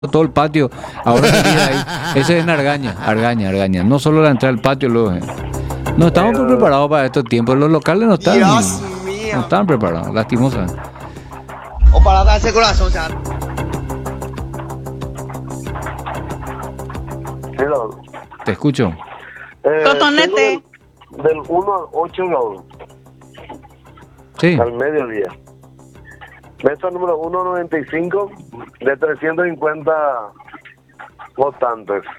todo el patio. Ahora se queda ahí. Ese es en Argaña. No solo la entrada al patio, luego. No estamos preparados para estos tiempos. Los locales no están, Dios mío. no están preparados, lastimosamente. O para dar ese corazón, ya. Hello. Te escucho. Cotonete. Del 1 al 8 grados, Sí. al mediodía. Mesa número 195 de 350 votantes.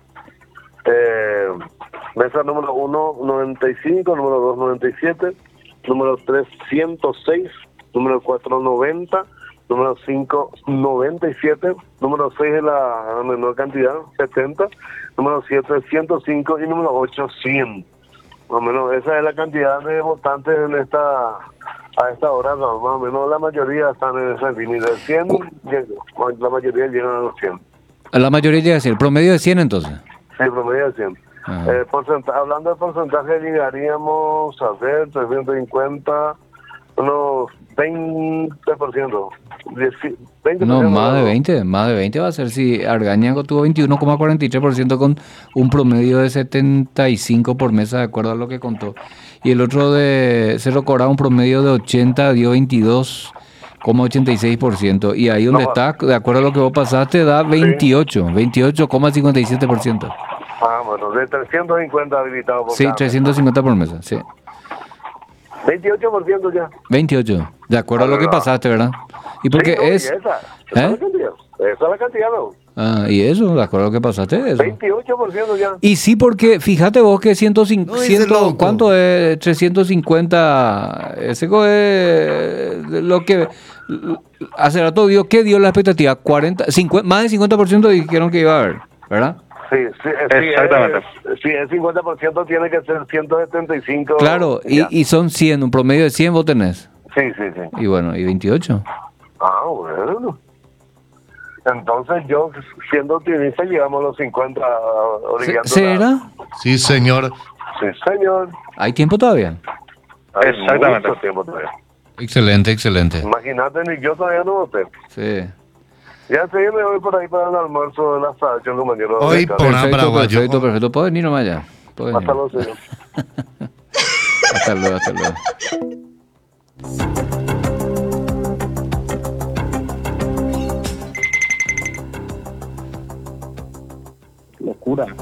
Mesa número 195, número 297, número 306, número 490, número 597, número 6 es la menor cantidad, 70, número 7 105 y número 8 100. Más o menos esa es la cantidad de votantes en a esta hora, no, más o menos la mayoría están en ese límite de 100, la mayoría llegan a los 100. La mayoría llega a ser. ¿Promedio de 100 entonces? Sí, promedio de 100. Ah. Hablando de porcentaje, llegaríamos a ver 350, unos 20%. 20% No, más de 20 va a ser si Argañago tuvo 21,43% con un promedio de 75 por mesa, de acuerdo a lo que contó. Y el otro de Cerro Corá, un promedio de 80, dio 22,86%. Y ahí donde No, está, de acuerdo a lo que vos pasaste, da 28,57%. Bueno, de 350 habilitados por Sí, cada 350 por mesa, sí. mesa. 28% ya. 28, de acuerdo a lo que pasaste, ¿verdad? Y porque Sí, no, es... y esa es la cantidad. Esa es la cantidad, ¿no? Ah, y eso, de acuerdo a lo que pasaste, eso. 28% ya. Y sí, porque fíjate vos que 150, No, ese loco. ¿cuánto es 350? Ese es lo que hace rato vio, ¿qué dio la expectativa? 40, 50, más del 50% dijeron que iba a haber, ¿verdad? Sí, Exactamente. Sí, el 50% tiene que ser 175. Claro, ya. y son 100, un promedio de 100 vos tenés. Sí. Y bueno, y 28. Bueno. Entonces yo, siendo optimista, llegamos a los 50 orillando. ¿Será? Sí, señor. Sí, señor. ¿Hay tiempo todavía? Hay Exactamente. mucho tiempo todavía. Excelente. Imagínate, ni yo todavía no voté. Sí. Ya sé, me voy por ahí para el almuerzo de la salación, compañero. Hoy por una paraguayo. Perfecto. Puedes venir nomás ya. Puedes Hasta venir. luego, señor. Hasta luego. Locura.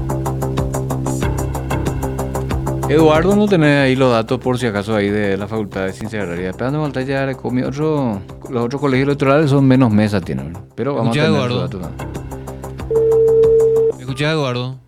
Eduardo, no tenés ahí los datos por si acaso ahí de la Facultad de Ciencias Agrarias. Esperando falta ya los otros colegios electorales son menos mesas tienen, ¿no? Pero vamos a Escuchá, tener los Eduardo. datos. ¿Me escuchás, Eduardo?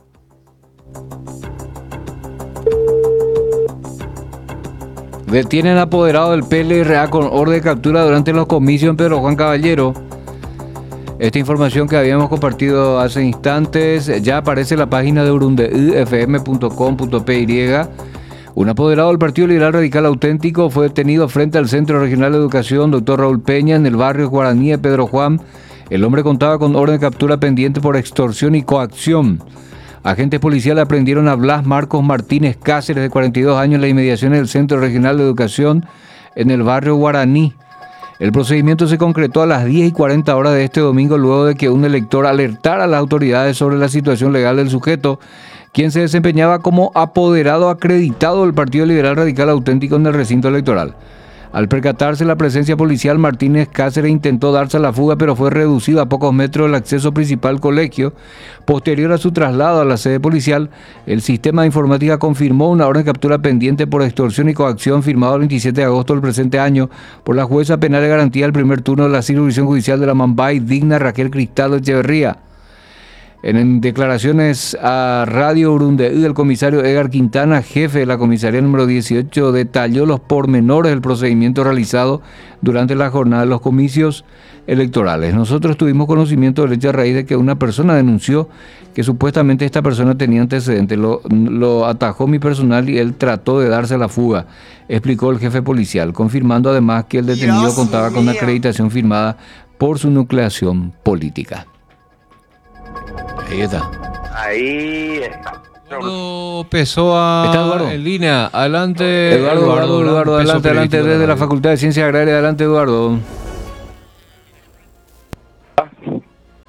Detienen apoderado del PLRA con orden de captura durante los comicios en Pedro Juan Caballero. Esta información que habíamos compartido hace instantes ya aparece en la página de urundeifm.com.py. Un apoderado del Partido Liberal Radical Auténtico fue detenido frente al Centro Regional de Educación Dr. Raúl Peña en el barrio Guaraní de Pedro Juan. El hombre contaba con orden de captura pendiente por extorsión y coacción. Agentes policiales aprendieron a Blas Marcos Martínez Cáceres, de 42 años, en las inmediaciones del Centro Regional de Educación en el barrio Guaraní. El procedimiento se concretó a las 10:40 de este domingo, luego de que un elector alertara a las autoridades sobre la situación legal del sujeto, quien se desempeñaba como apoderado acreditado del Partido Liberal Radical Auténtico en el recinto electoral. Al percatarse la presencia policial, Martínez Cáceres intentó darse a la fuga, pero fue reducido a pocos metros del acceso principal al colegio. Posterior a su traslado a la sede policial, el sistema de informática confirmó una orden de captura pendiente por extorsión y coacción firmado el 27 de agosto del presente año por la jueza penal de garantía del primer turno de la circunscripción judicial de la Mambay, Digna Raquel Cristaldo Echeverría. En declaraciones a Radio Urundeí, el comisario Edgar Quintana, jefe de la comisaría número 18, detalló los pormenores del procedimiento realizado durante la jornada de los comicios electorales. Nosotros tuvimos conocimiento del hecho a raíz de que una persona denunció que supuestamente esta persona tenía antecedentes. Lo atajó mi personal y él trató de darse a la fuga, explicó el jefe policial, confirmando además que el detenido Dios contaba con una mío. acreditación firmada por su nucleación política. Ahí está. Ahí. Eduardo Pessoa ¿Está Eduardo? en línea. Adelante, Eduardo, Pessoa, adelante, periodista desde de la Facultad de Ciencias Agrarias, adelante, Eduardo.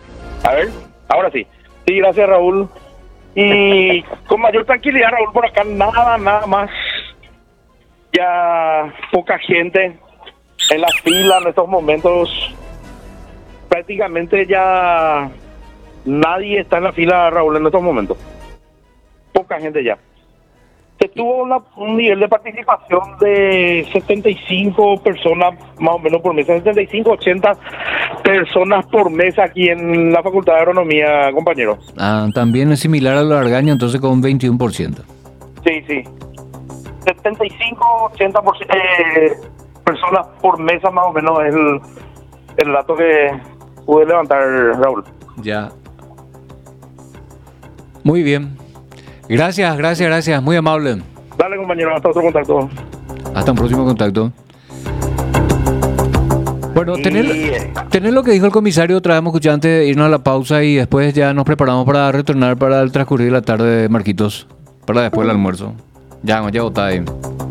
Ahora sí. Sí, gracias, Raúl. Y con mayor tranquilidad, Raúl, por acá nada más. Ya poca gente en la fila en estos momentos. Prácticamente ya nadie está en la fila, Raúl, en estos momentos. Poca gente ya. Se tuvo un nivel de participación de 75 personas más o menos por mesa, 75, 80 personas por mesa aquí en la Facultad de Agronomía, compañero. También es similar a la Argaña, entonces con un 21%. Sí. 75, 80 personas por mesa más o menos es el dato que pude levantar, Raúl. Ya. Muy bien. Gracias. Muy amable. Dale, compañero, hasta otro contacto. Hasta un próximo contacto. Bueno, tener lo que dijo el comisario, traemos escuchar antes de irnos a la pausa y después ya nos preparamos para retornar para el transcurrir de la tarde, Marquitos, para después del almuerzo. Ya está ahí.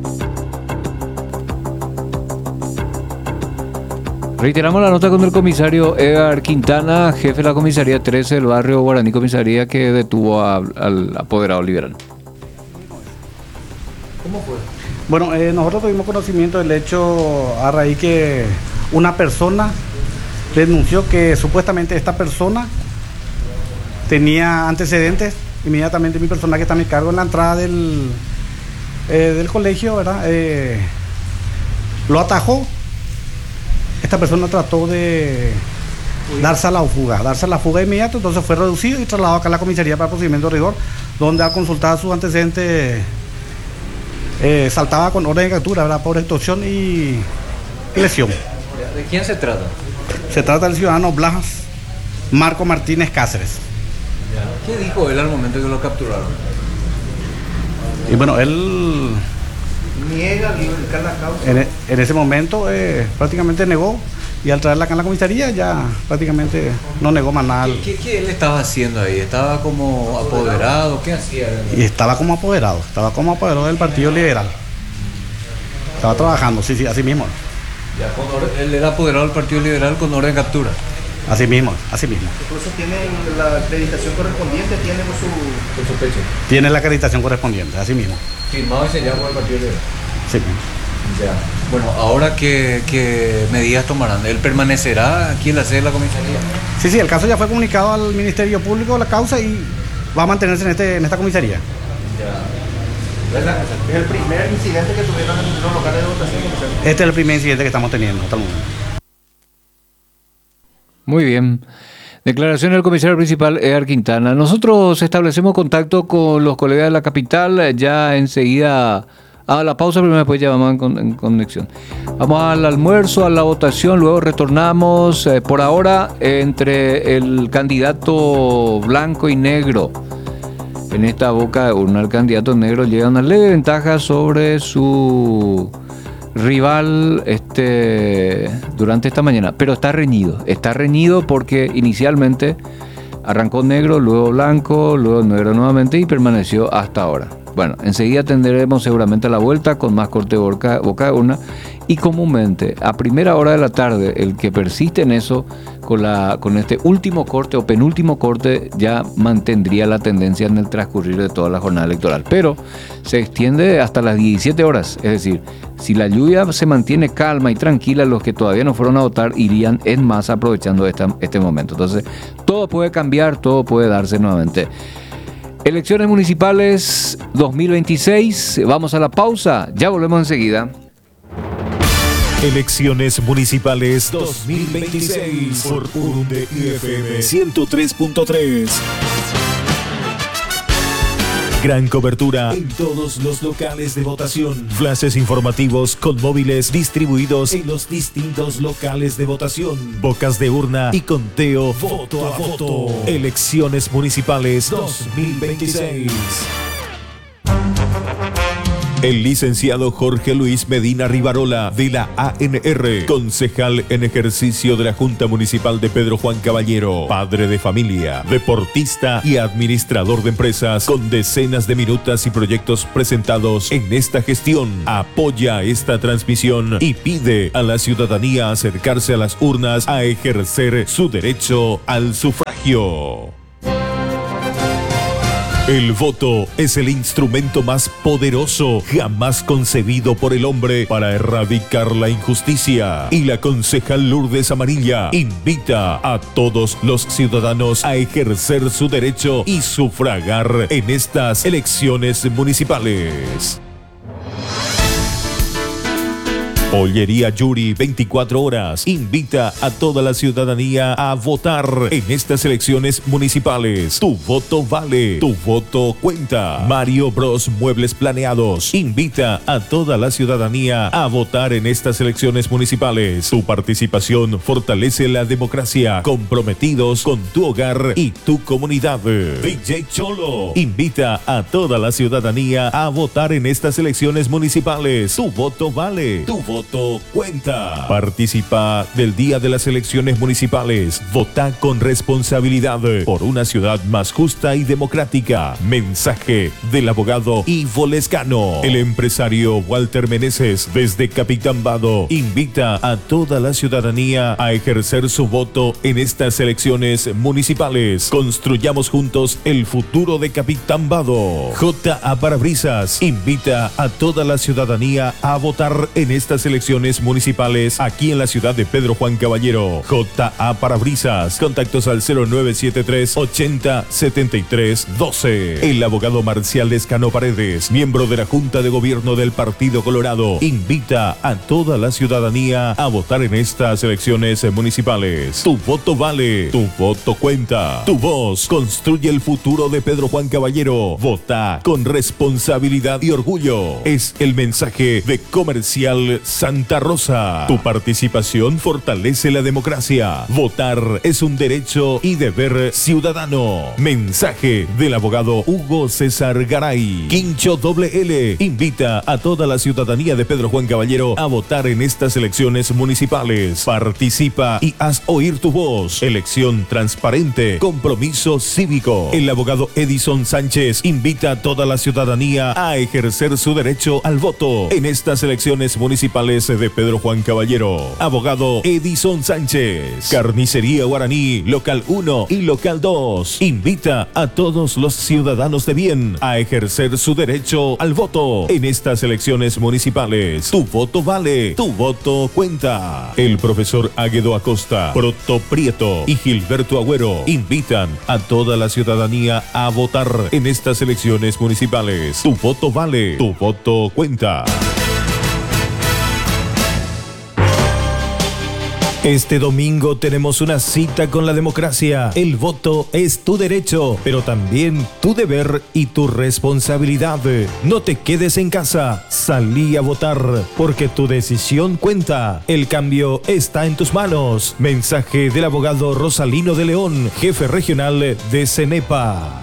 Reiteramos la nota con el comisario Edgar Quintana, jefe de la comisaría 13 del barrio Guaraní Comisaría, que detuvo al apoderado liberal. ¿Cómo fue? Bueno, nosotros tuvimos conocimiento del hecho a raíz que una persona denunció que supuestamente esta persona tenía antecedentes. Inmediatamente mi persona que está a mi cargo en la entrada del colegio, ¿verdad? Lo atajó. Esta persona trató de darse a la fuga inmediato, entonces fue reducido y trasladado acá a la comisaría para procedimiento de rigor, donde al consultar sus antecedentes saltaba con orden de captura, ¿verdad? Por extorsión y lesión. ¿De quién se trata? Se trata del ciudadano Blas Marco Martínez Cáceres. ¿Qué dijo él al momento que lo capturaron? Y bueno, él Niega la causa. en ese momento prácticamente negó, y al traerla acá en la comisaría ya prácticamente no negó más nada. ¿Qué él estaba haciendo ahí? ¿Estaba como apoderado? ¿Qué hacía? Y estaba como apoderado del Partido Liberal. Estaba trabajando, sí, así mismo. Él era apoderado del Partido Liberal con orden de captura. Así mismo. Incluso tiene la acreditación correspondiente, tiene Por su pecho. Tiene la acreditación correspondiente, así mismo. Firmado y sellado por el Partido Liberal. Sí. Ya. Bueno, ahora ¿qué medidas tomarán? ¿Él permanecerá aquí en la sede de la comisaría? Sí, el caso ya fue comunicado al Ministerio Público, la causa, y va a mantenerse en esta comisaría. Es el primer incidente que tuvieron en los locales de votación. Este es el primer incidente que estamos teniendo hasta el momento. Muy bien. Declaración del comisario principal Edgar Quintana. Nosotros establecemos contacto con los colegas de la capital ya enseguida. A la pausa primero, después ya vamos en conexión. Vamos al almuerzo, a la votación, luego retornamos. Por ahora, entre el candidato blanco y negro. En esta boca de urna, el candidato negro llega a una leve ventaja sobre su rival durante esta mañana, pero está reñido porque inicialmente arrancó negro, luego blanco, luego negro nuevamente y permaneció hasta ahora. Bueno, enseguida tendremos seguramente la vuelta con más corte boca de urna, y comúnmente a primera hora de la tarde el que persiste en eso con este último corte o penúltimo corte ya mantendría la tendencia en el transcurrir de toda la jornada electoral, pero se extiende hasta las 17 horas, es decir, si la lluvia se mantiene calma y tranquila, los que todavía no fueron a votar irían en masa aprovechando este momento. Entonces todo puede cambiar, todo puede darse nuevamente. Elecciones municipales 2026, vamos a la pausa, ya volvemos enseguida. Elecciones municipales 2026 por Urunde FM 103.3. Gran cobertura en todos los locales de votación. Flashes informativos con móviles distribuidos en los distintos locales de votación. Bocas de urna y conteo voto a voto. Elecciones municipales 2026. El licenciado Jorge Luis Medina Rivarola, de la ANR, concejal en ejercicio de la Junta Municipal de Pedro Juan Caballero, padre de familia, deportista y administrador de empresas, con decenas de minutas y proyectos presentados en esta gestión, apoya esta transmisión y pide a la ciudadanía acercarse a las urnas a ejercer su derecho al sufragio. El voto es el instrumento más poderoso jamás concebido por el hombre para erradicar la injusticia. Y la concejal Lourdes Amarilla invita a todos los ciudadanos a ejercer su derecho y sufragar en estas elecciones municipales. Pollería Yuri 24 horas invita a toda la ciudadanía a votar en estas elecciones municipales. Tu voto vale, tu voto cuenta. Mario Bros Muebles Planeados invita a toda la ciudadanía a votar en estas elecciones municipales. Tu participación fortalece la democracia. Comprometidos con tu hogar y tu comunidad. DJ Cholo invita a toda la ciudadanía a votar en estas elecciones municipales. Tu voto vale, tu voto cuenta. Participa del día de las elecciones municipales. Vota con responsabilidad por una ciudad más justa y democrática. Mensaje del abogado Ivo Lescano. El empresario Walter Meneses desde Capitán Vado invita a toda la ciudadanía a ejercer su voto en estas elecciones municipales. Construyamos juntos el futuro de Capitán Vado. J.A. Parabrisas invita a toda la ciudadanía a votar en estas elecciones municipales aquí en la ciudad de Pedro Juan Caballero. J.A. Parabrisas. Contactos al 0973 80 73 12. El abogado Marcial Lescano Paredes, miembro de la Junta de Gobierno del Partido Colorado, invita a toda la ciudadanía a votar en estas elecciones municipales. Tu voto vale, tu voto cuenta. Tu voz construye el futuro de Pedro Juan Caballero. Vota con responsabilidad y orgullo. Es el mensaje de Comercial Santa Rosa. Tu participación fortalece la democracia. Votar es un derecho y deber ciudadano. Mensaje del abogado Hugo César Garay. Quincho WL invita a toda la ciudadanía de Pedro Juan Caballero a votar en estas elecciones municipales. Participa y haz oír tu voz. Elección transparente. Compromiso cívico. El abogado Edison Sánchez invita a toda la ciudadanía a ejercer su derecho al voto en estas elecciones municipales de Pedro Juan Caballero. Abogado Edison Sánchez. Carnicería Guaraní, local 1 y local 2. Invita a todos los ciudadanos de bien a ejercer su derecho al voto en estas elecciones municipales. Tu voto vale, tu voto cuenta. El profesor Águedo Acosta, Proto Prieto y Gilberto Agüero invitan a toda la ciudadanía a votar en estas elecciones municipales. Tu voto vale, tu voto cuenta. Este domingo tenemos una cita con la democracia. El voto es tu derecho, pero también tu deber y tu responsabilidad. No te quedes en casa, salí a votar, porque tu decisión cuenta. El cambio está en tus manos. Mensaje del abogado Rosalino de León, jefe regional de CENEPA.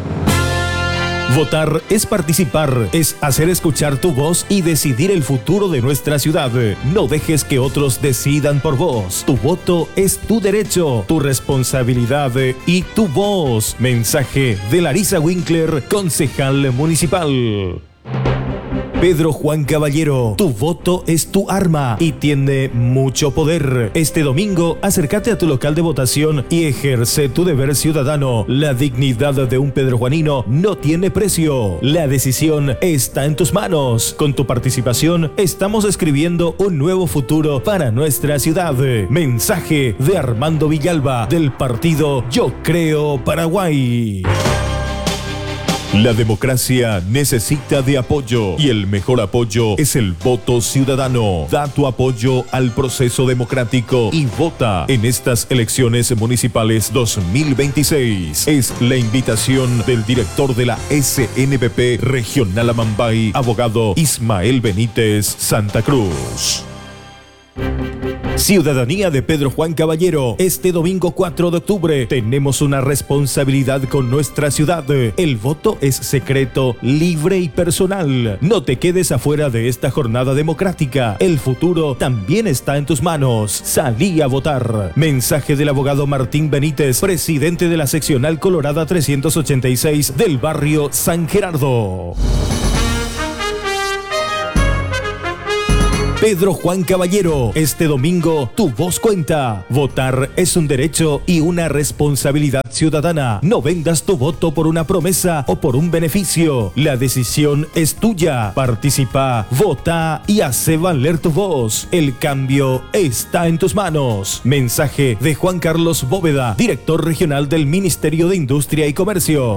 Votar es participar, es hacer escuchar tu voz y decidir el futuro de nuestra ciudad. No dejes que otros decidan por vos. Tu voto es tu derecho, tu responsabilidad y tu voz. Mensaje de Larisa Winkler, concejal municipal. Pedro Juan Caballero, tu voto es tu arma y tiene mucho poder. Este domingo, acércate a tu local de votación y ejerce tu deber ciudadano. La dignidad de un pedrojuanino no tiene precio. La decisión está en tus manos. Con tu participación, estamos escribiendo un nuevo futuro para nuestra ciudad. Mensaje de Armando Villalba, del partido Yo Creo Paraguay. La democracia necesita de apoyo y el mejor apoyo es el voto ciudadano. Da tu apoyo al proceso democrático y vota en estas elecciones municipales 2026. Es la invitación del director de la SNPP Regional Amambay, abogado Ismael Benítez Santa Cruz. Ciudadanía de Pedro Juan Caballero, este domingo 4 de octubre tenemos una responsabilidad con nuestra ciudad. El voto es secreto, libre y personal. No te quedes afuera de esta jornada democrática. El futuro también está en tus manos. Salí a votar. Mensaje del abogado Martín Benítez, presidente de la seccional Colorada 386 del barrio San Gerardo. Pedro Juan Caballero, este domingo tu voz cuenta. Votar es un derecho y una responsabilidad ciudadana. No vendas tu voto por una promesa o por un beneficio. La decisión es tuya. Participa, vota y hace valer tu voz. El cambio está en tus manos. Mensaje de Juan Carlos Bóveda, director regional del Ministerio de Industria y Comercio.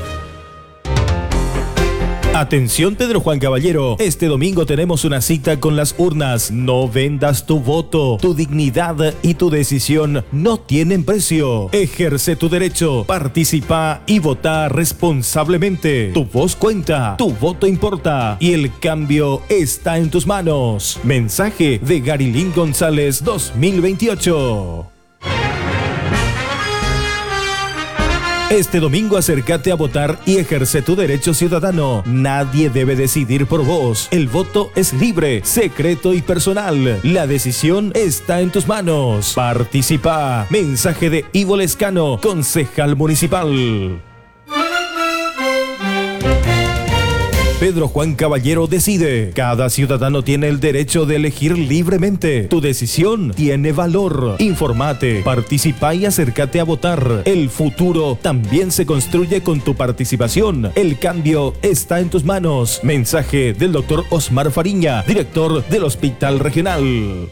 Atención Pedro Juan Caballero, este domingo tenemos una cita con las urnas. No vendas tu voto, tu dignidad y tu decisión no tienen precio. Ejerce tu derecho, participa y vota responsablemente. Tu voz cuenta, tu voto importa y el cambio está en tus manos. Mensaje de Garilín González 2028. Este domingo acércate a votar y ejerce tu derecho ciudadano. Nadie debe decidir por vos. El voto es libre, secreto y personal. La decisión está en tus manos. Participa. Mensaje de Ivo Lescano, concejal municipal. Pedro Juan Caballero decide. Cada ciudadano tiene el derecho de elegir libremente. Tu decisión tiene valor. Informate, participa y acércate a votar. El futuro también se construye con tu participación. El cambio está en tus manos. Mensaje del doctor Osmar Fariña, director del Hospital Regional.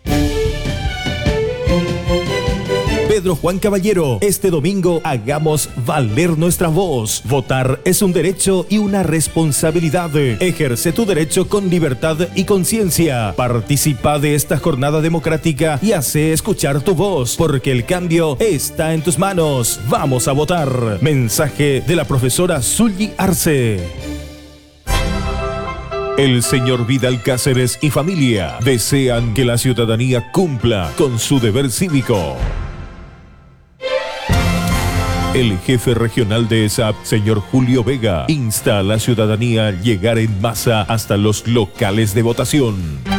Pedro Juan Caballero, este domingo hagamos valer nuestra voz. Votar es un derecho y una responsabilidad. Ejerce tu derecho con libertad y conciencia. Participa de esta jornada democrática y hace escuchar tu voz, porque el cambio está en tus manos. Vamos a votar. Mensaje de la profesora Zully Arce. El señor Vidal Cáceres y familia desean que la ciudadanía cumpla con su deber cívico. El jefe regional de ESAP, señor Julio Vega, insta a la ciudadanía a llegar en masa hasta los locales de votación.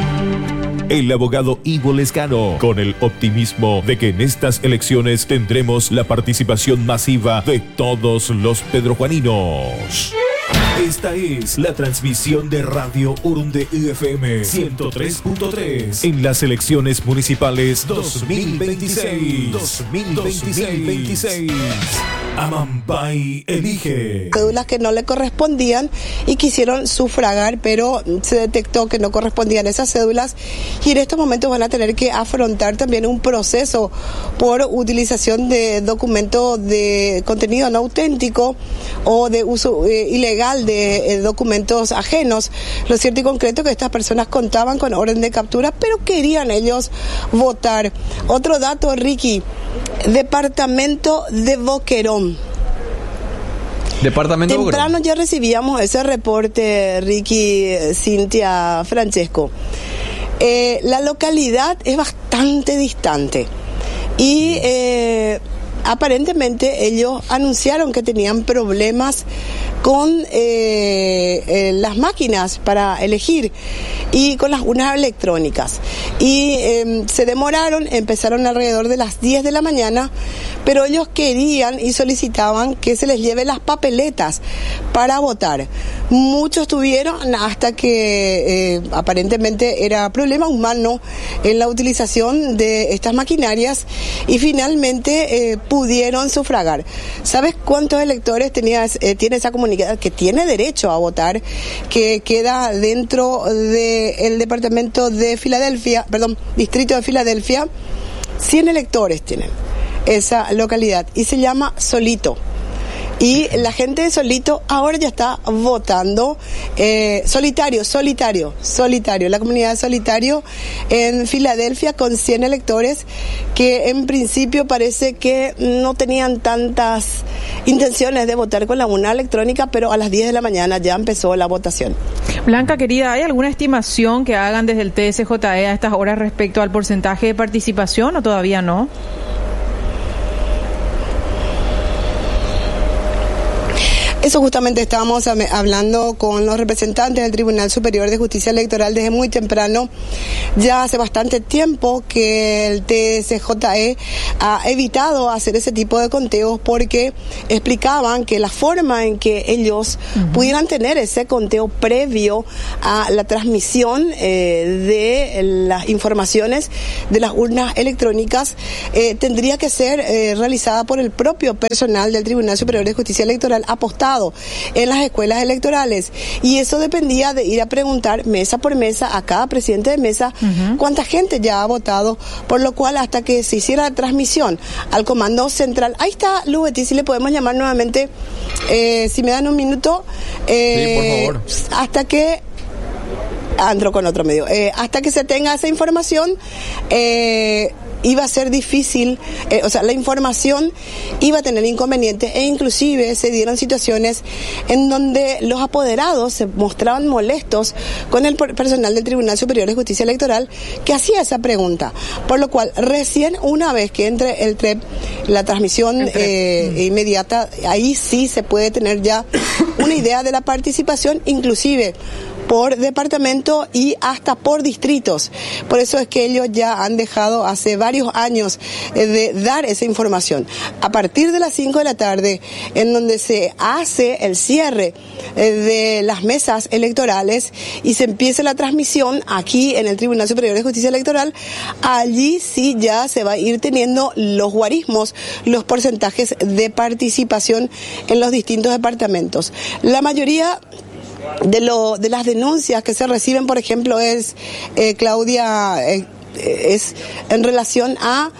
El abogado Ivo Lescano, con el optimismo de que en estas elecciones tendremos la participación masiva de todos los pedrojuaninos. Esta es la transmisión de Radio Urunde FM 103.3 en las elecciones municipales 2026. 2026. Amambay elige. Cédulas que no le correspondían y quisieron sufragar, pero se detectó que no correspondían esas cédulas y en estos momentos van a tener que afrontar también un proceso por utilización de documentos de contenido no auténtico o de uso ilegal de documentos ajenos. Lo cierto y concreto es que estas personas contaban con orden de captura, pero querían ellos votar. Otro dato, Ricky, departamento de Boquerón. Departamento de Boquerón. Temprano ya recibíamos ese reporte, Ricky, Cintia, Francesco. La localidad es bastante distante y aparentemente ellos anunciaron que tenían problemas con las máquinas para elegir y con las urnas electrónicas y se demoraron, empezaron alrededor de las 10 de la mañana, pero ellos querían y solicitaban que se les lleve las papeletas para votar. Muchos tuvieron hasta que aparentemente era problema humano en la utilización de estas maquinarias y finalmente pudieron sufragar. ¿Sabes cuántos electores tiene esa comunidad que tiene derecho a votar, que queda dentro del departamento de Filadelfia, distrito de Filadelfia? 100 electores tienen esa localidad y se llama Solito. Y la gente de Solito ahora ya está votando solitario, la comunidad de Solitario en Filadelfia con 100 electores que en principio parece que no tenían tantas intenciones de votar con la urna electrónica, pero a las 10 de la mañana ya empezó la votación. Blanca, querida, ¿hay alguna estimación que hagan desde el TSJE a estas horas respecto al porcentaje de participación o todavía no? Eso justamente estábamos hablando con los representantes del Tribunal Superior de Justicia Electoral desde muy temprano. Ya hace bastante tiempo que el TSJE ha evitado hacer ese tipo de conteos porque explicaban que la forma en que ellos pudieran tener ese conteo previo a la transmisión de las informaciones de las urnas electrónicas tendría que ser realizada por el propio personal del Tribunal Superior de Justicia Electoral apostado en las escuelas electorales, y eso dependía de ir a preguntar mesa por mesa a cada presidente de mesa cuánta gente ya ha votado, por lo cual hasta que se hiciera la transmisión al comando central, ahí está Lubetti, si le podemos llamar nuevamente, si me dan un minuto, sí, por favor. hasta que entro con otro medio, hasta que se tenga esa información, iba a ser difícil, o sea, la información iba a tener inconvenientes, e inclusive se dieron situaciones en donde los apoderados se mostraban molestos con el personal del Tribunal Superior de Justicia Electoral que hacía esa pregunta, por lo cual recién una vez que entre el TREP, la transmisión inmediata, ahí sí se puede tener ya una idea de la participación, inclusive por departamento y hasta por distritos. Por eso es que ellos ya han dejado hace varios años de dar esa información. A partir de las 5 de la tarde, en donde se hace el cierre de las mesas electorales y se empieza la transmisión aquí en el Tribunal Superior de Justicia Electoral, allí sí ya se va a ir teniendo los guarismos, los porcentajes de participación en los distintos departamentos. La mayoría de las denuncias que se reciben, por ejemplo, es, Claudia, es en relación a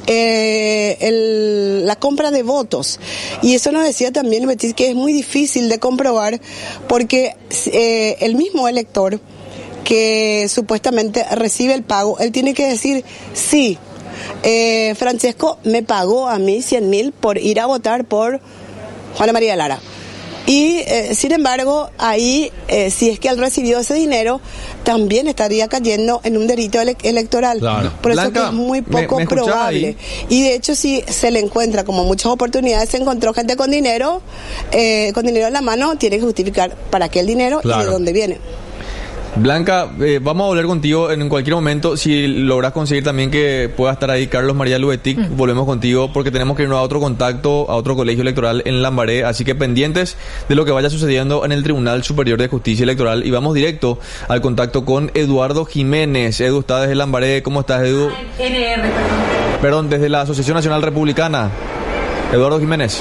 la compra de votos, y eso nos decía también Betis, que es muy difícil de comprobar porque el mismo elector que supuestamente recibe el pago, él tiene que decir sí, Francesco me pagó a mí 100.000 por ir a votar por Juana María Lara. Y sin embargo, ahí, si es que él recibió ese dinero, también estaría cayendo en un delito electoral. Claro. Por eso Blanca, que es muy poco ¿me probable. Y de hecho, si se le encuentra, como muchas oportunidades, se encontró gente con dinero en la mano, tiene que justificar para qué el dinero y de dónde viene. Blanca, vamos a volver contigo en cualquier momento. Si logras conseguir también que pueda estar ahí Carlos María Lubetic, volvemos contigo porque tenemos que irnos a otro contacto, a otro colegio electoral en Lambaré. Así que pendientes de lo que vaya sucediendo en el Tribunal Superior de Justicia Electoral. Y vamos directo al contacto con Eduardo Jiménez. Edu está desde Lambaré. ¿Cómo estás, Edu? Perdón, desde la Asociación Nacional Republicana. Eduardo Jiménez.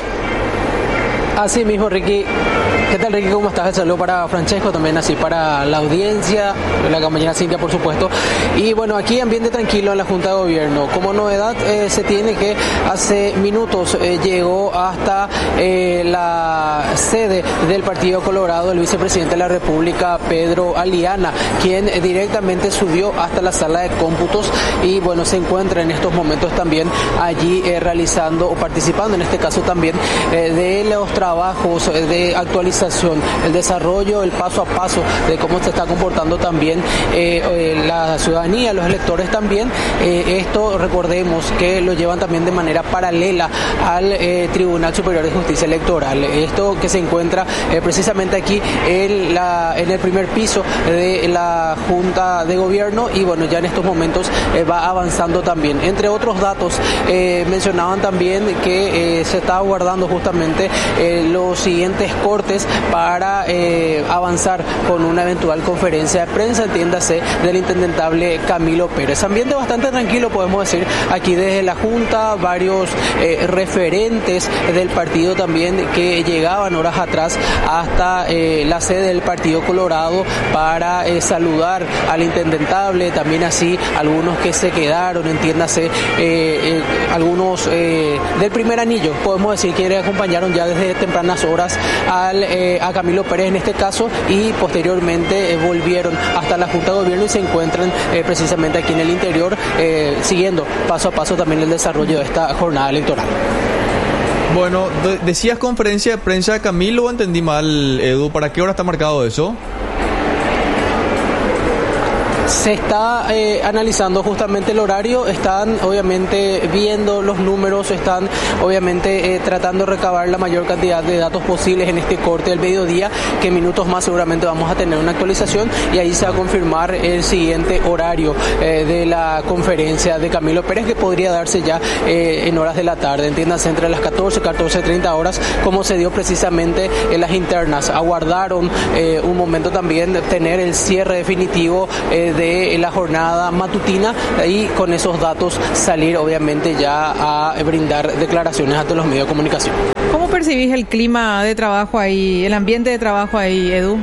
Así mismo, Ricky. ¿Qué tal, Ricky? ¿Cómo estás? El saludo para Francesco, también así para la audiencia, la compañera Cintia, por supuesto. Y bueno, aquí ambiente tranquilo en la Junta de Gobierno. Como novedad, se tiene que hace minutos llegó hasta la sede del Partido Colorado el vicepresidente de la República, Pedro Aliana, quien directamente subió hasta la sala de cómputos y bueno, se encuentra en estos momentos también allí realizando o participando, en este caso también, de los trabajos de actualización, el desarrollo, el paso a paso de cómo se está comportando también la ciudadanía, los electores también. Esto recordemos que lo llevan también de manera paralela al Tribunal Superior de Justicia Electoral. Esto que se encuentra precisamente aquí en el primer piso de la Junta de Gobierno y bueno, ya en estos momentos va avanzando también. Entre otros datos, mencionaban también que se está aguardando justamente los siguientes cortes para avanzar con una eventual conferencia de prensa, entiéndase, del intendentable Camilo Pérez. Ambiente bastante tranquilo, podemos decir, aquí desde la Junta, varios referentes del partido también que llegaban horas atrás hasta la sede del Partido Colorado para saludar al intendentable, también así algunos que se quedaron, entiéndase, algunos del primer anillo, podemos decir, que acompañaron ya desde tempranas horas a Camilo Pérez en este caso y posteriormente volvieron hasta la Junta de Gobierno y se encuentran precisamente aquí en el interior siguiendo paso a paso también el desarrollo de esta jornada electoral. Bueno, decías conferencia de prensa de Camilo, entendí mal, Edu, ¿para qué hora está marcado eso? Se está analizando justamente el horario, están obviamente viendo los números, están obviamente tratando de recabar la mayor cantidad de datos posibles en este corte del mediodía, que en minutos más seguramente vamos a tener una actualización y ahí se va a confirmar el siguiente horario de la conferencia de Camilo Pérez, que podría darse ya en horas de la tarde, entiéndase entre las 14:30 horas, como se dio precisamente en las internas. Aguardaron un momento también de tener el cierre definitivo de la jornada matutina y con esos datos salir obviamente ya a brindar declaraciones ante los medios de comunicación. ¿Cómo percibís el clima de trabajo ahí, el ambiente de trabajo ahí, Edu?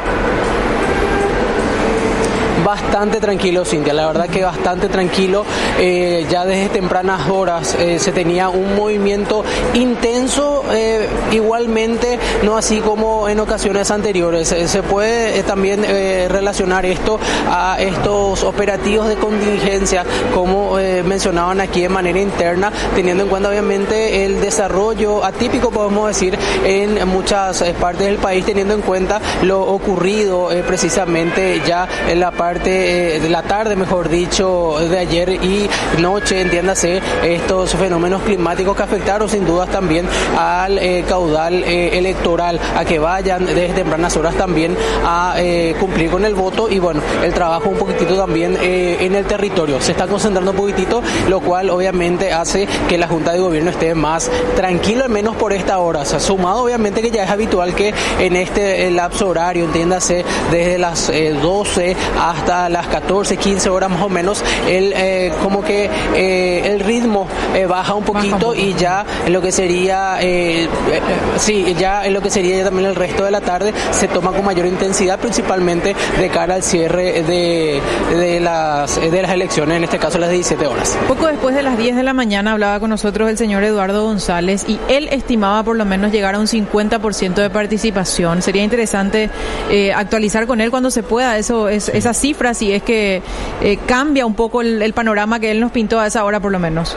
Bastante tranquilo, Cintia, la verdad que bastante tranquilo. Ya desde tempranas horas se tenía un movimiento intenso, igualmente, no así como en ocasiones anteriores. Se puede también relacionar esto a estos operativos de contingencia, como mencionaban aquí de manera interna, teniendo en cuenta obviamente el desarrollo atípico, podemos decir, en muchas partes del país, teniendo en cuenta lo ocurrido precisamente ya en la parte de la tarde, mejor dicho, de ayer y noche, entiéndase, estos fenómenos climáticos que afectaron sin dudas también al caudal electoral, a que vayan desde tempranas horas también a cumplir con el voto y bueno, el trabajo un poquitito también en el territorio. Se está concentrando un poquitito, lo cual obviamente hace que la Junta de Gobierno esté más tranquilo, al menos por esta hora. O sea, sumado obviamente que ya es habitual que en este lapso horario, entiéndase, desde las 12 hasta las 14, 15 horas más o menos, como que el ritmo baja un poquito y ya en lo que sería ya en lo que sería ya también el resto de la tarde se toma con mayor intensidad, principalmente de cara al cierre de las elecciones, en este caso las 17 horas. Poco después de las 10 de la mañana hablaba con nosotros el señor Eduardo González y él estimaba por lo menos llegar a un 50% de participación. Sería interesante actualizar con él cuando se pueda esas cifras, si es que cambia un poco el panorama que él nos pintó a esa hora por lo menos.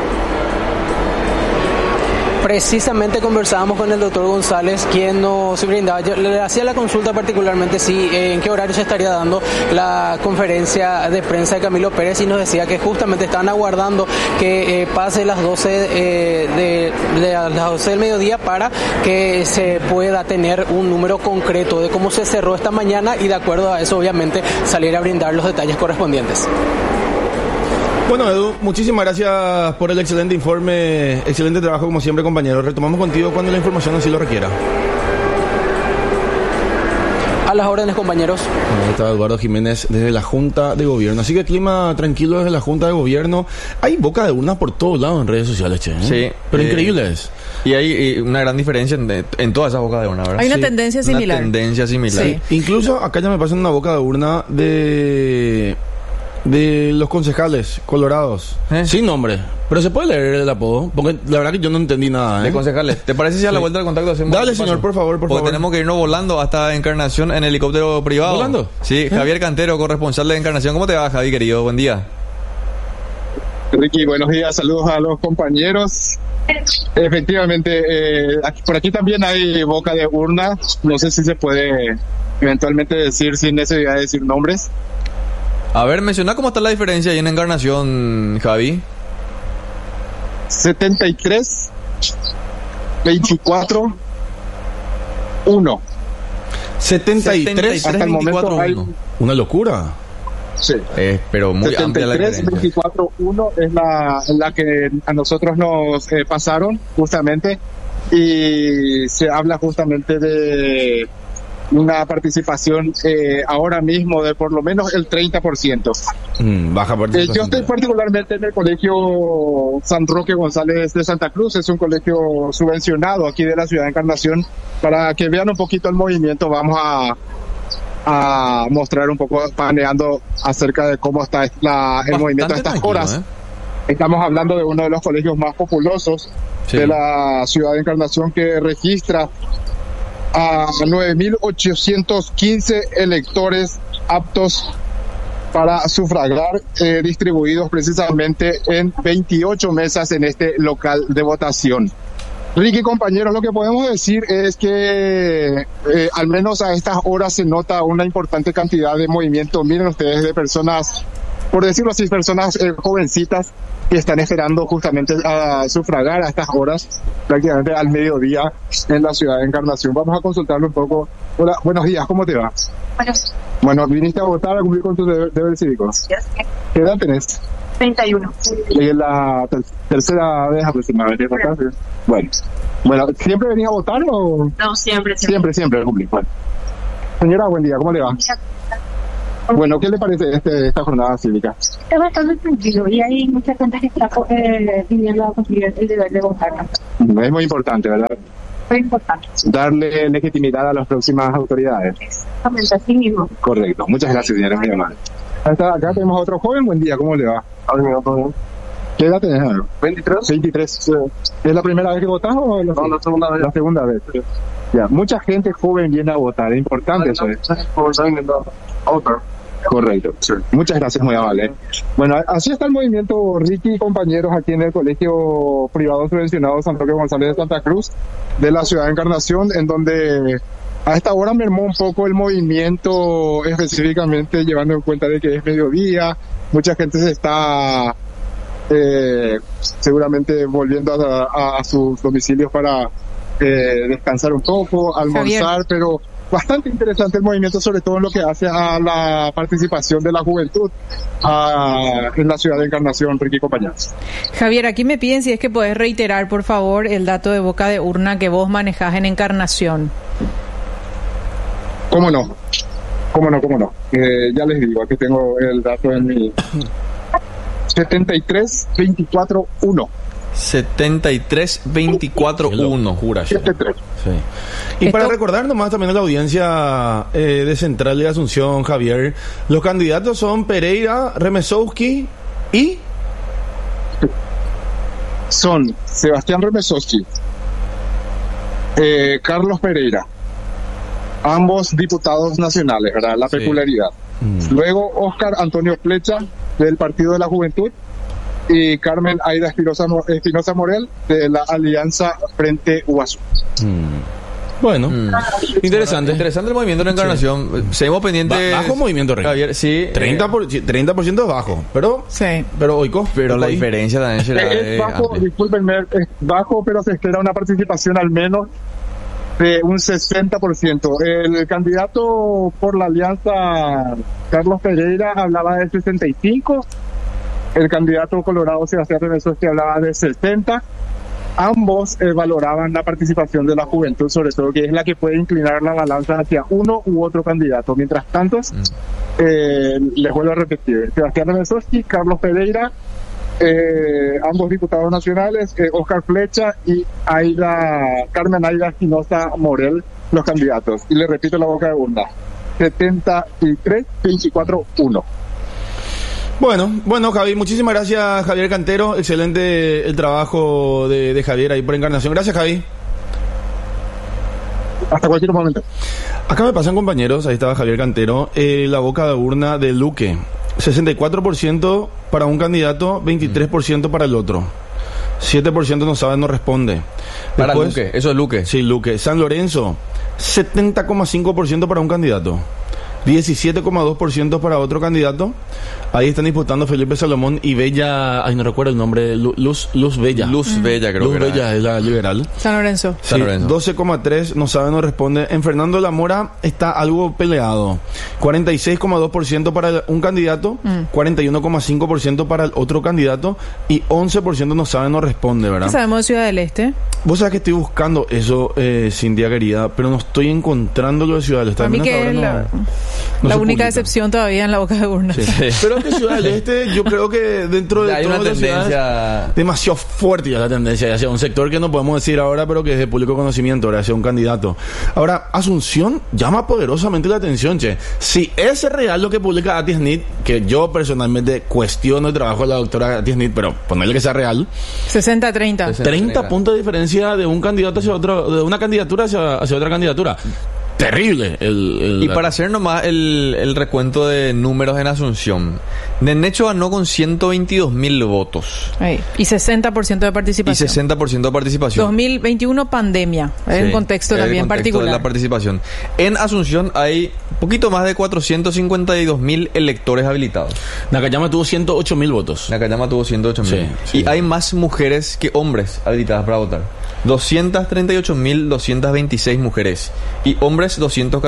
Precisamente conversábamos con el doctor González, quien nos brindaba, yo le hacía la consulta particularmente en qué horario se estaría dando la conferencia de prensa de Camilo Pérez, y nos decía que justamente estaban aguardando que pase las 12 de las 12 del mediodía para que se pueda tener un número concreto de cómo se cerró esta mañana y de acuerdo a eso obviamente salir a brindar los detalles correspondientes. Bueno, Edu, muchísimas gracias por el excelente informe, excelente trabajo como siempre, compañero. Retomamos contigo cuando la información así lo requiera. A las órdenes, compañeros. Ahí está Eduardo Jiménez desde la Junta de Gobierno. Así que clima tranquilo desde la Junta de Gobierno. Hay boca de urna por todos lados en redes sociales, che. Sí. Pero increíble es. Y hay una gran diferencia en todas esas bocas de urna, ¿verdad? Hay una tendencia similar. Una tendencia similar. Sí. Incluso acá ya me pasa una boca de urna de los concejales colorados, sin nombre, pero se puede leer el apodo, porque la verdad que yo no entendí nada. De concejales. ¿Te parece si a la vuelta del contacto hacemos? Dale, señor, por favor, porque tenemos que irnos volando hasta Encarnación en helicóptero privado. ¿Volando? Sí, Javier Cantero, corresponsal de Encarnación. ¿Cómo te va, Javi, querido? Buen día. Ricky, buenos días, saludos a los compañeros. Efectivamente, por aquí también hay boca de urna, no sé si se puede eventualmente decir sin necesidad de decir nombres. A ver, menciona cómo está la diferencia ahí en Encarnación, Javi. 73, 24, 1. 73, hasta el momento hay... Una locura. Sí. Pero muy 73, amplia la diferencia. 24, 1 es la que a nosotros nos pasaron justamente, y se habla justamente de una participación ahora mismo de por lo menos el 30%. Baja participación. Yo estoy particularmente en el colegio San Roque González de Santa Cruz, es un colegio subvencionado aquí de la ciudad de Encarnación. Para que vean un poquito el movimiento, vamos a mostrar un poco paneando acerca de cómo está el movimiento a estas horas. Estamos hablando de uno de los colegios más populosos de la ciudad de Encarnación, que registra a 9.815 electores aptos para sufragar, distribuidos precisamente en 28 mesas en este local de votación. Ricky, compañeros, lo que podemos decir es que al menos a estas horas se nota una importante cantidad de movimiento. Miren ustedes, de personas, por decirlo así, personas jovencitas que están esperando justamente a sufragar a estas horas, prácticamente al mediodía en la ciudad de Encarnación. Vamos a consultarlo un poco. Hola, buenos días, ¿cómo te va? Bueno, viniste a votar, a cumplir con tus deberes cívicos. ¿Qué edad tenés? 31. ¿Y es la tercera vez aproximadamente? Bueno, ¿siempre venís a votar o...? No, siempre. Siempre cumplí. Bueno. Señora, buen día, ¿cómo le va? Bueno, ¿qué le parece esta jornada cívica? Es bastante tranquilo y hay mucha gente que está pidiendo a cumplir el deber de votar. Es muy importante, ¿verdad? Muy importante. Darle legitimidad a las próximas autoridades. Exactamente, así mismo. Correcto. Muchas gracias, señora, muy amable. Acá tenemos a otro joven. Buen día, ¿cómo le va? ¿Qué edad tenés? 23. ¿Es la primera vez que votás o la segunda vez? La segunda vez. Ya, mucha gente joven viene a votar, es importante eso. Correcto. Muchas gracias, muy amable. Bueno, así está el movimiento, Ricky y compañeros, aquí en el Colegio Privado Subvencionado San Roque González de Santa Cruz de la ciudad de Encarnación, en donde a esta hora mermó un poco el movimiento, específicamente llevando en cuenta de que es mediodía. Mucha gente se está seguramente volviendo a sus domicilios para descansar un poco, almorzar, Javier. Pero bastante interesante el movimiento, sobre todo en lo que hace a la participación de la juventud en la ciudad de Encarnación, Ricky y compañeros. Javier, aquí me piden si es que podés reiterar, por favor, el dato de boca de urna que vos manejás en Encarnación. ¿Cómo no? Ya les digo, aquí tengo el dato en mi 73-24-1. 73-24-1, juras. 73. Sí. Y para recordar nomás también a la audiencia de Central de Asunción, Javier, los candidatos son Pereira, Remesowski y... Son Sebastián Remesowski, Carlos Pereira, ambos diputados nacionales, ¿verdad? La peculiaridad. Luego Óscar Antonio Flecha, del Partido de la Juventud, y Carmen Aida Espinosa Morel, de la Alianza Frente Guasú. Bueno, interesante el movimiento de Encarnación. Sí. Seguimos pendientes. Bajo movimiento, Javier, sí. 30% es bajo, pero sí. Pero la diferencia también será es bajo, discúlpenme, es bajo, pero se espera una participación al menos de un 60%. El candidato por la Alianza, Carlos Pereira, hablaba de 65%. El candidato colorado, Sebastián Remesowski, hablaba de 60%. Ambos valoraban la participación de la juventud, sobre todo, que es la que puede inclinar la balanza hacia uno u otro candidato. Mientras tanto, les vuelvo a repetir, Sebastián Remesowski, Carlos Pereira, ambos diputados nacionales, Óscar Flecha y Carmen Aida Espinosa Morel, los candidatos. Y le repito la boca de urna, 73-24-1. Bueno, Javi, muchísimas gracias, Javier Cantero. Excelente el trabajo de Javier ahí por Encarnación. Gracias, Javi. Hasta cualquier momento. Acá me pasan, compañeros, ahí estaba Javier Cantero, la boca de urna de Luque. 64% para un candidato, 23% para el otro. 7% no sabe, no responde. Para Luque, eso es Luque. Sí, Luque. San Lorenzo, 70,5% para un candidato. 17,2% para otro candidato. Ahí están disputando Felipe Salomón y Bella, no recuerdo el nombre, Luz Bella. Luz Bella, creo Luz que Bella es la liberal. San Lorenzo. Sí, 12,3%, no sabe, no responde. En Fernando de la Mora está algo peleado. 46,2% para un candidato, 41,5% para el otro candidato y 11% no sabe, no responde, ¿verdad? ¿Qué sabemos de Ciudad del Este? Vos sabés que estoy buscando eso, Cintia querida, pero no estoy encontrando lo de Ciudad del Este. Para mí que es la única excepción todavía en la boca de urna. Sí. Pero que Ciudad del Este, yo creo que dentro de hay una tendencia demasiado fuerte ya la tendencia hacia un sector que no podemos decir ahora, pero que es de público conocimiento, hacia un candidato. Ahora, Asunción llama poderosamente la atención, che. Si es real lo que publica Ati Smith, que yo personalmente cuestiono el trabajo de la doctora Ati Smith, pero ponerle que sea real. 60-30. 30 puntos de diferencia de un candidato hacia otro, de una candidatura hacia otra candidatura. terrible. Y para hacer nomás el recuento de números en Asunción, Nenecho ganó con 122.000 votos. Y 60% de participación. 2021 pandemia, en contexto también particular. De la participación. En Asunción hay poquito más de 452.000 electores habilitados. Nakayama tuvo 108.000 votos. Y hay más mujeres que hombres habilitadas para votar. 238.226 mujeres y hombres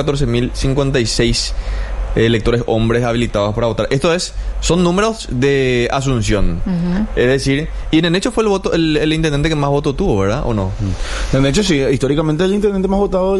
214.056 electores hombres habilitados para votar. Esto son números de Asunción. Es decir, y Nenecho fue el intendente que más votos tuvo, ¿verdad? ¿O no? Nenecho sí, históricamente el intendente más votado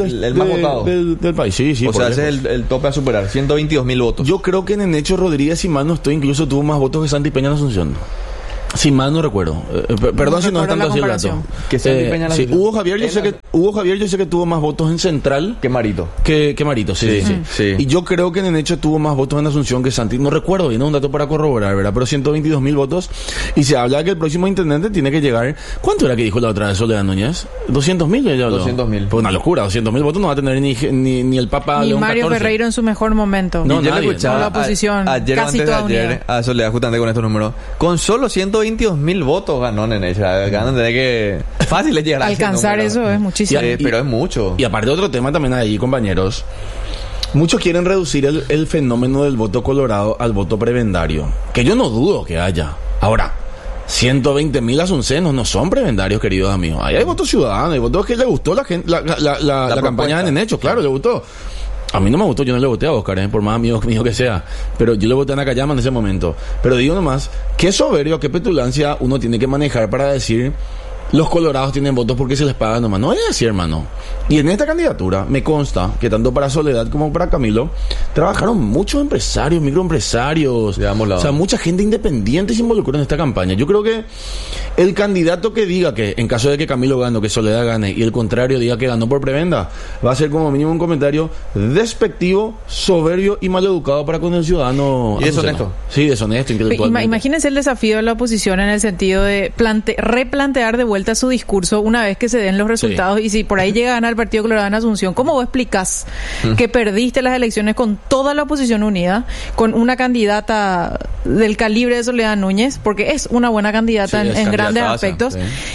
del país. Sí, o sea, ese es el tope a superar, 122.000 votos. Yo creo que Nenecho Rodríguez, si mal no estoy, incluso tuvo más votos que Santi Peña en Asunción. Si mal no recuerdo. Perdón si no es tanto así el dato. Hugo Javier, yo sé que tuvo más votos en Central que Marito. Que Marito, sí. Y yo creo que Nenecho tuvo más votos en Asunción que Santi. No recuerdo bien, es un dato para corroborar, ¿verdad? Pero 122.000 votos. Y se habla que el próximo intendente tiene que llegar. ¿Cuánto era que dijo la otra vez Soledad Núñez? 200.000 ya habló. 200.000. Pues una locura, 200.000 votos no va a tener ni el Papa ni León Mario 14. Ferreiro en su mejor momento. No, yo le escuchaba la oposición casi toda unida. A Soledad justamente con estos números. Con solo 122.000 votos ganó Nenecho. Ganan de que fácil es llegar a alcanzar eso es muchísimo. Pero es mucho. Y aparte otro tema también ahí, compañeros. Muchos quieren reducir el fenómeno del voto colorado al voto prebendario, que yo no dudo que haya. Ahora, 120.000 asuncenos no son prebendarios, queridos amigos. Ahí hay votos ciudadanos, hay votos que le gustó la campaña de Nenecho, claro, le gustó. A mí no me gustó, yo no le voté a Oscar, por más amigo mío que sea. Pero yo le voté a Nakayama en ese momento. Pero digo nomás, qué soberbio, qué petulancia uno tiene que manejar para decir los colorados tienen votos porque se les paga nomás. No es así, hermano. Y en esta candidatura me consta que tanto para Soledad como para Camilo trabajaron muchos empresarios, microempresarios. O sea, mucha gente independiente se involucró en esta campaña. Yo creo que el candidato que diga que en caso de que Camilo gane o que Soledad gane y el contrario diga que ganó por prebenda, va a ser como mínimo un comentario despectivo, soberbio y maleducado para con el ciudadano. Y deshonesto. Sí, deshonesto, intelectualmente. Imagínense el desafío de la oposición en el sentido de replantear de vuelta su discurso una vez que se den los resultados. Y si por ahí llega a ganar el Partido Colorado en Asunción, ¿cómo vos explicás que perdiste las elecciones con toda la oposición unida, con una candidata del calibre de Soledad Núñez, porque es una buena candidata en grandes aspectos?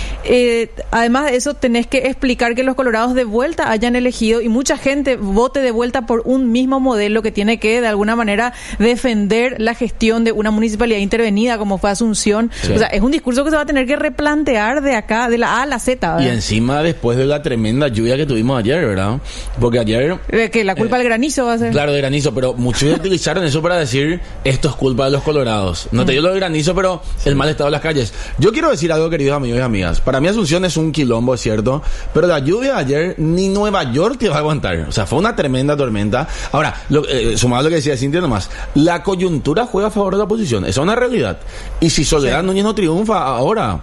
Además de eso, tenés que explicar que los colorados de vuelta hayan elegido y mucha gente vote de vuelta por un mismo modelo que tiene que, de alguna manera, defender la gestión de una municipalidad intervenida como fue Asunción. O sea, es un discurso que se va a tener que replantear de acá, de la A a la Z, ¿verdad? Y encima después de la tremenda lluvia que tuvimos ayer, ¿verdad? Porque ayer... que la culpa del granizo va a ser. Claro, de granizo, pero muchos utilizaron eso para decir esto es culpa de los colorados. No te digo lo de granizo, pero el mal estado de las calles. Yo quiero decir algo, queridos amigos y amigas. Para mí Asunción es un quilombo, es cierto, pero la lluvia de ayer ni Nueva York te va a aguantar. O sea, fue una tremenda tormenta. Ahora, sumado a lo que decía Cintia nomás, la coyuntura juega a favor de la oposición. Esa es una realidad. Y si Soledad Núñez no triunfa ahora...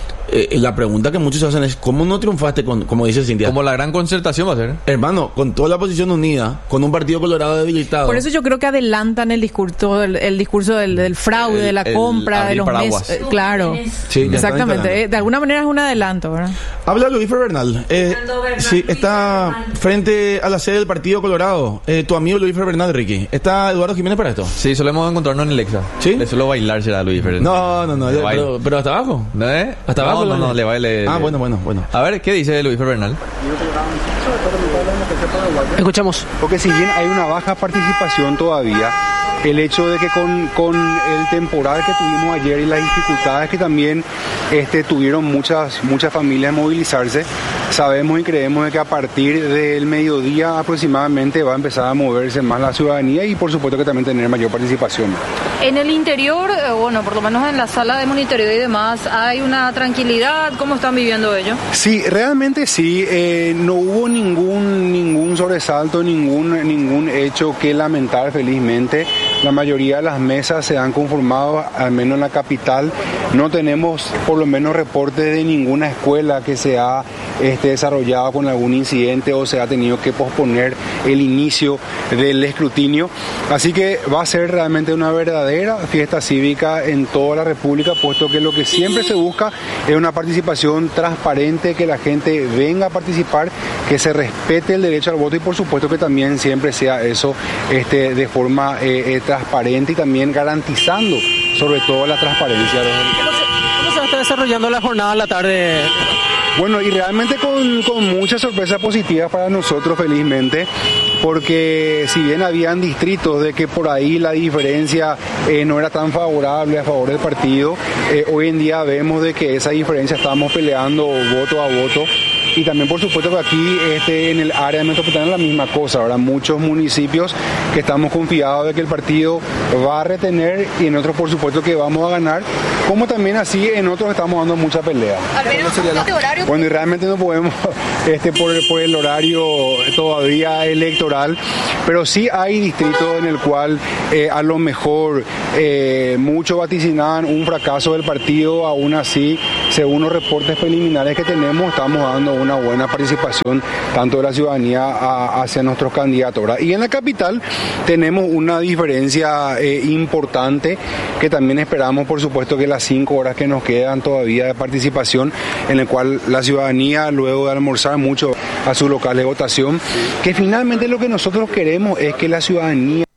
la pregunta que muchos hacen es ¿cómo no triunfaste como dice Cintia? Como la gran concertación va a ser. Hermano, con toda la oposición unida, con un Partido Colorado debilitado. Por eso yo creo que adelantan el discurso del fraude, de la compra, de los meses. Claro, sí, exactamente. De alguna manera es un adelanto, ¿verdad? Habla Luis Bernal. Sí, está frente a la sede del Partido Colorado. Tu amigo Luis Bernal, Ricky. ¿Está Eduardo Jiménez para esto? Sí, solemos encontrarnos en Lexa. ¿Sí? Le suelo bailar, será Luis Bernal. No. Pero hasta abajo. ¿No es? Hasta abajo. No, le baile. Bueno. A ver, ¿qué dice Luis Bernal? Escuchamos. Porque si bien hay una baja participación todavía, el hecho de que con el temporal que tuvimos ayer y las dificultades que también tuvieron muchas familias en movilizarse, sabemos y creemos de que a partir del mediodía aproximadamente va a empezar a moverse más la ciudadanía y por supuesto que también tener mayor participación. En el interior, por lo menos en la sala de monitoreo y demás, ¿hay una tranquilidad? ¿Cómo están viviendo ellos? Sí, realmente sí. No hubo ningún sobresalto, ningún hecho que lamentar, felizmente. La mayoría de las mesas se han conformado, al menos en la capital. No tenemos por lo menos reportes de ninguna escuela que se ha desarrollado con algún incidente o se ha tenido que posponer el inicio del escrutinio. Así que va a ser realmente una verdadera verdadera fiesta cívica en toda la República, puesto que lo que siempre se busca es una participación transparente, que la gente venga a participar, que se respete el derecho al voto y por supuesto que también siempre sea eso de forma transparente y también garantizando sobre todo la transparencia. ¿Cómo se está desarrollando la jornada en la tarde? Bueno, y realmente con muchas sorpresas positivas para nosotros, felizmente, porque si bien habían distritos de que por ahí la diferencia no era tan favorable a favor del partido, hoy en día vemos de que esa diferencia estamos peleando voto a voto. Y también por supuesto que aquí en el área metropolitana es la misma cosa. Ahora muchos municipios que estamos confiados de que el partido va a retener y en otros por supuesto que vamos a ganar, como también así en otros estamos dando mucha pelea. Bueno, y realmente no podemos por el horario todavía electoral, pero sí hay distritos en el cual a lo mejor muchos vaticinaban un fracaso del partido. Aún así, según los reportes preliminares que tenemos, estamos dando una buena participación tanto de la ciudadanía hacia nuestros candidatos, ¿verdad? Y en la capital tenemos una diferencia importante que también esperamos, por supuesto, que las 5 horas que nos quedan todavía de participación, en el cual la ciudadanía, luego de almorzar mucho a su local de votación, que finalmente lo que nosotros queremos es que la ciudadanía